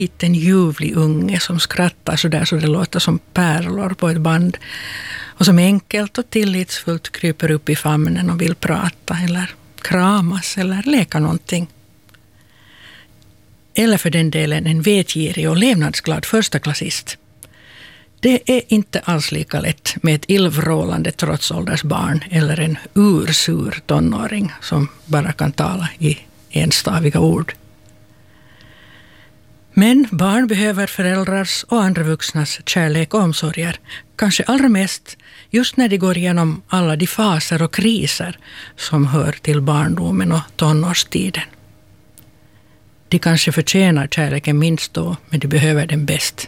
liten ljuvlig unge som skrattar så där så det låter som pärlor på ett band och som enkelt och tillitsfullt kryper upp i famnen och vill prata eller kramas eller leka någonting. Eller för den delen en vetgirig och levnadsglad förstaklassist. Det är inte alls lika lätt med ett illvrålande trotsåldersbarn eller en ursur tonåring som bara kan tala i enstaviga ord. Men barn behöver föräldrars och andra vuxnas kärlek och omsorger, kanske allra mest just när de går igenom alla de faser och kriser som hör till barndomen och tonårstiden. De kanske förtjänar kärleken minst då, men de behöver den bäst.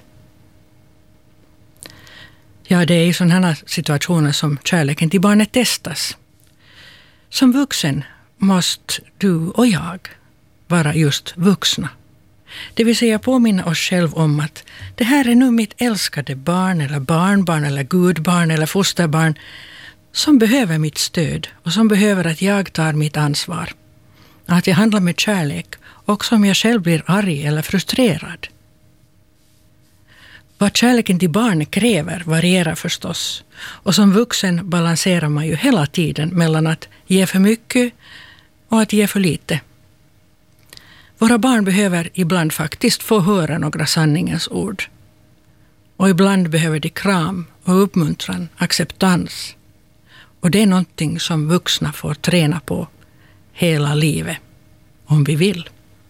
Ja, det är i sådana här situationer som kärleken till barnet testas. Som vuxen måste du och jag vara just vuxna. Det vill säga påminna oss själv om att det här är nu mitt älskade barn eller barnbarn eller gudbarn eller fosterbarn som behöver mitt stöd och som behöver att jag tar mitt ansvar. Att jag handlar med kärlek också om jag själv blir arg eller frustrerad. Vad kärleken till barnet kräver varierar förstås. Och som vuxen balanserar man ju hela tiden mellan att ge för mycket och att ge för lite. Våra barn behöver ibland faktiskt få höra några sanningens ord. Och ibland behöver de kram och uppmuntran, acceptans. Och det är någonting som vuxna får träna på hela livet, om vi vill.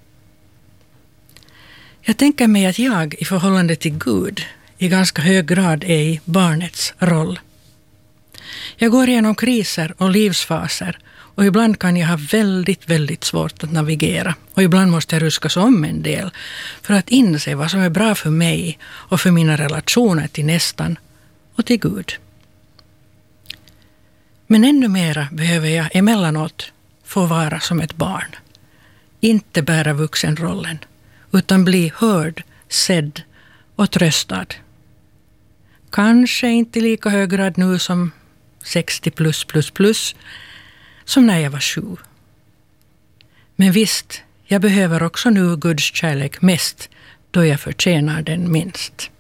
Jag tänker mig att jag i förhållande till Gud i ganska hög grad är i barnets roll. Jag går igenom kriser och livsfaser och ibland kan jag ha väldigt svårt att navigera. Och ibland måste jag ruskas om en del för att inse vad som är bra för mig och för mina relationer till nästan och till Gud. Men ännu mera behöver jag emellanåt få vara som ett barn. Inte bära vuxenrollen, utan bli hörd, sedd och tröstad. Kanske inte i lika hög grad nu som 60+++, som när jag var 7. Men visst, jag behöver också nu Guds kärlek mest då jag förtjänar den minst.